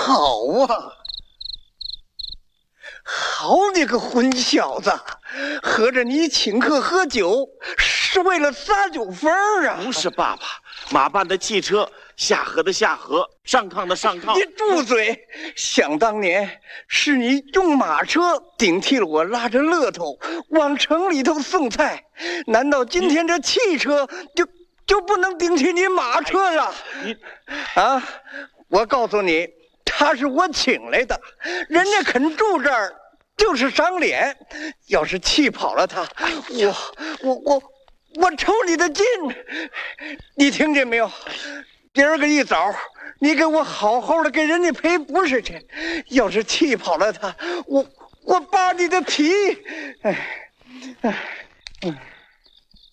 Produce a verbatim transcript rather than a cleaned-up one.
好啊！好你个混小子，合着你请客喝酒是为了撒酒疯啊？ 不是爸爸，马办的汽车，下河的下河，上炕的上炕。 你住嘴！想当年是你用马车顶替了我拉着乐头往城里头送菜，难道今天这汽车就就不能顶替你马车了？ 你啊！我告诉你，他是我请来的，人家肯住这儿就是赏脸。要是气跑了他，我我我我抽你的筋！你听见没有？今儿个一早，你给我好好的给人家赔不是去。要是气跑了他，我我扒你的皮！哎哎嗯。